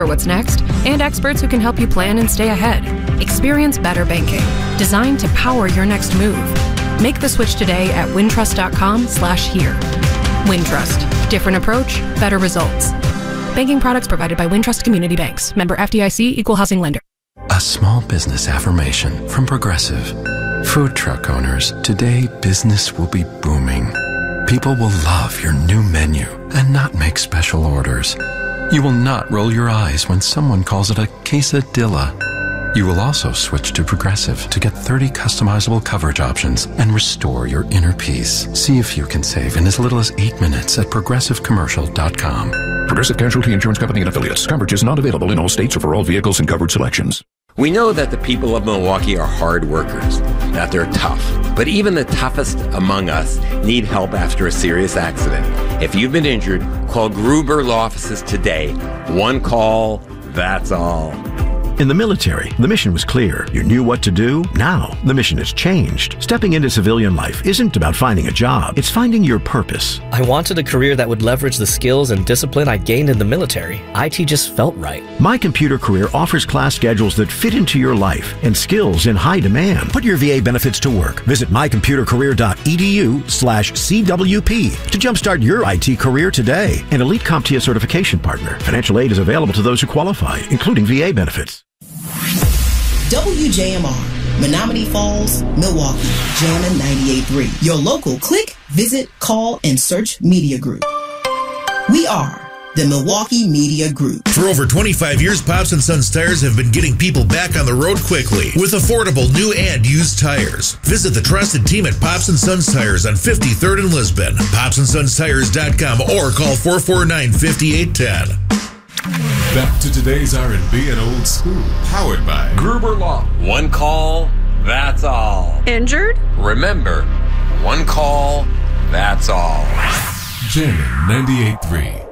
for what's next, and experts who can help you plan and stay ahead. Experience better banking, designed to power your next move. Make the switch today at wintrust.com/here. Wintrust. Different approach, better results. Banking products provided by Wintrust Community Banks. Member FDIC, Equal Housing Lender. A small business affirmation from Progressive. Food truck owners, today business will be booming. People will love your new menu and not make special orders. You will not roll your eyes when someone calls it a quesadilla. You will also switch to Progressive to get 30 customizable coverage options and restore your inner peace. See if you can save in as little as 8 minutes at progressivecommercial.com. Progressive Casualty Insurance Company and Affiliates. Coverage is not available in all states or for all vehicles and covered selections. We know that the people of Milwaukee are hard workers, that they're tough. But even the toughest among us need help after a serious accident. If you've been injured, call Gruber Law Offices today. One call, that's all. In the military, the mission was clear. You knew what to do. Now, the mission has changed. Stepping into civilian life isn't about finding a job. It's finding your purpose. I wanted a career that would leverage the skills and discipline I gained in the military. IT just felt right. My Computer Career offers class schedules that fit into your life and skills in high demand. Put your VA benefits to work. Visit mycomputercareer.edu/CWP to jumpstart your IT career today. An elite CompTIA certification partner. Financial aid is available to those who qualify, including VA benefits. WJMR, Menominee Falls, Milwaukee, Jammin' 98.3. Your local click, visit, call, and search media group. We are the Milwaukee Media Group. For over 25 years, Pops & Sons Tires have been getting people back on the road quickly with affordable new and used tires. Visit the trusted team at Pops & Sons Tires on 53rd and Lisbon, popsandsonstires.com, or call 449-5810. Back to today's R&B and old school, powered by Gruber Law. One call, that's all. Injured? Remember, one call, that's all. Jammin' 98.3.